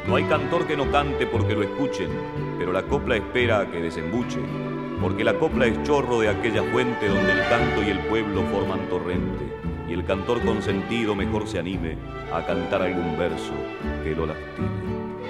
No hay cantor que no cante porque lo escuchen, pero la copla espera a que desembuche, porque la copla es chorro de aquella fuente donde el canto y el pueblo forman torrente, y el cantor consentido mejor se anime a cantar algún verso que lo lastime.